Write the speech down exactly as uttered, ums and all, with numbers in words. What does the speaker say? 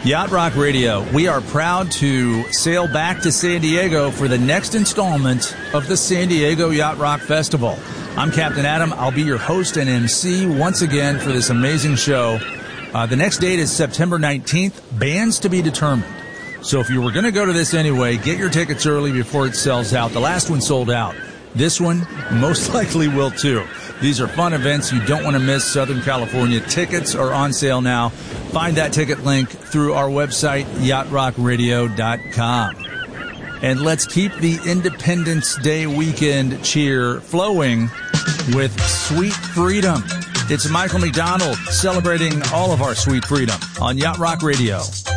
Yacht Rock Radio, we are proud to sail back to San Diego for the next installment of the San Diego Yacht Rock Festival. I'm Captain Adam. I'll be your host and M C once again for this amazing show. Uh, the next date is September nineteenth, bands to be determined. So if you were going to go to this anyway, get your tickets early before it sells out. The last one sold out. This one most likely will too. These are fun events you don't want to miss. Southern California tickets are on sale now. Find that ticket link through our website, yacht rock radio dot com. And let's keep the Independence Day weekend cheer flowing with Sweet Freedom. It's Michael McDonald celebrating all of our sweet freedom on Yacht Rock Radio.